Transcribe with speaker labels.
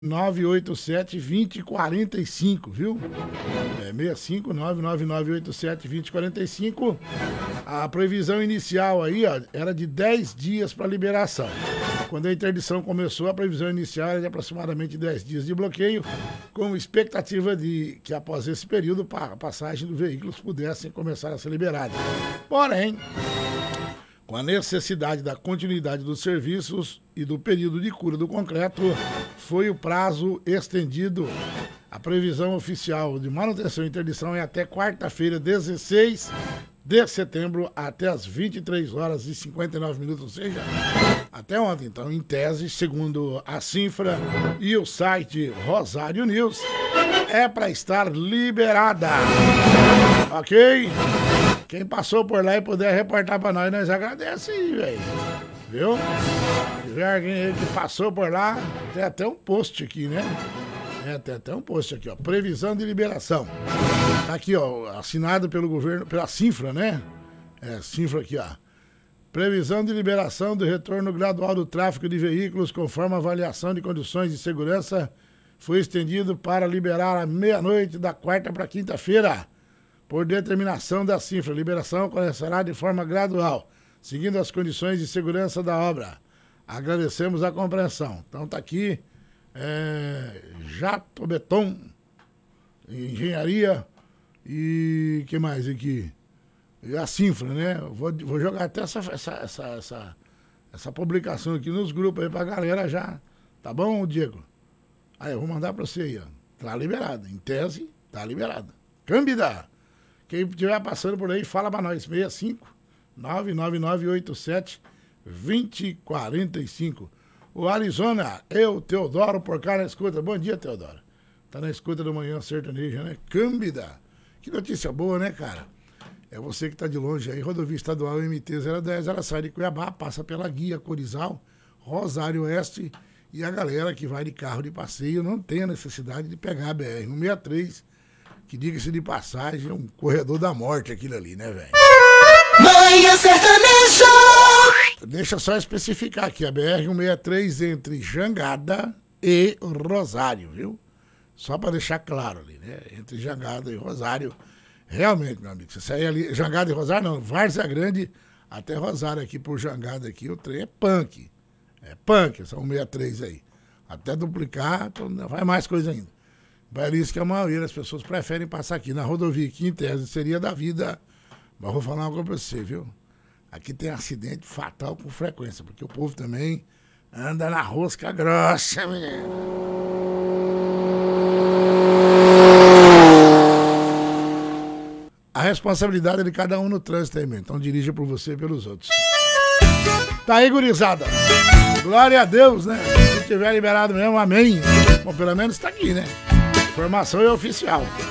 Speaker 1: 987-2045, viu? 6599987-2045. A previsão inicial aí, ó, era de 10 dias para liberação. Quando a interdição começou, a previsão inicial era de aproximadamente 10 dias de bloqueio, com expectativa de que após esse período a passagem dos veículos pudessem começar a ser liberadas. Porém, com a necessidade da continuidade dos serviços e do período de cura do concreto, foi o prazo estendido. A previsão oficial de manutenção e interdição é até quarta-feira, 16 de setembro, até as 23 horas e 59 minutos, ou seja, até ontem. Então, em tese, segundo a Cinfra e o site Rosário News, é para estar liberada. Ok? Quem passou por lá e puder reportar para nós agradece aí, velho. Viu? Se tiver alguém aí que passou por lá, tem até um post aqui, né? Tem até um post aqui, ó. Previsão de liberação. Tá aqui, ó, assinado pelo governo, pela Cinfra, né? Cinfra aqui, ó. Previsão de liberação do retorno gradual do tráfego de veículos conforme a avaliação de condições de segurança foi estendido para liberar à meia-noite da quarta para quinta-feira. Por determinação da Cinfra, a liberação acontecerá de forma gradual, seguindo as condições de segurança da obra. Agradecemos a compreensão. Então tá aqui, Jatobeton, Engenharia e que mais aqui? E a Cinfra, né? Vou jogar até essa publicação aqui nos grupos aí pra galera já. Tá bom, Diego? Aí eu vou mandar pra você aí, ó. Tá liberado. Em tese, tá liberado. Câmbida! Quem estiver passando por aí, fala pra nós. 65-99987-2045. O Arizona, Teodoro, por cá na escuta. Bom dia, Teodoro. Tá na escuta do Manhã Sertaneja, né? Câmbida. Que notícia boa, né, cara? É você que tá de longe aí. Rodovia Estadual MT-010, ela sai de Cuiabá, passa pela Guia Corizal, Rosário Oeste, e a galera que vai de carro de passeio não tem a necessidade de pegar a BR-163, que, diga-se de passagem, é um corredor da morte aquilo ali, né, velho?
Speaker 2: Manhã Sertaneja!
Speaker 1: Deixa eu só especificar aqui, a BR-163 entre Jangada e Rosário, viu? Só para deixar claro ali, né? Entre Jangada e Rosário, realmente, meu amigo, você sair ali, Jangada e Rosário, não, Várzea Grande até Rosário aqui por Jangada aqui, o trem é punk. É punk, essa 163 aí. Até duplicar, então vai mais coisa ainda. Por isso que a maioria das pessoas preferem passar aqui na rodovia, que em tese seria da vida. Mas vou falar uma coisa pra você, viu? Aqui tem acidente fatal com frequência, porque o povo também anda na rosca grossa, menino. A responsabilidade é de cada um no trânsito aí, mesmo. Então dirija por você e pelos outros. Tá aí, gurizada. Glória a Deus, né? Se tiver liberado mesmo, amém. Bom, pelo menos tá aqui, né? Informação é oficial.